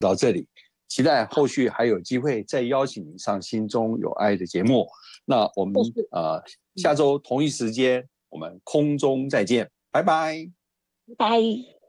到这里，期待后续还有机会再邀请您上心中有爱的节目。那我们下周同一时间我们空中再见，拜拜。 拜。